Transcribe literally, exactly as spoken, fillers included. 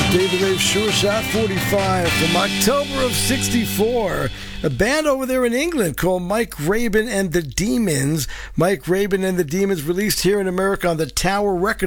David Rave Sure Shot forty-five from October of sixty-four. A band over there in England called Mike Rabin and the Demons. Mike Rabin and the Demons released here in America on the Tower Records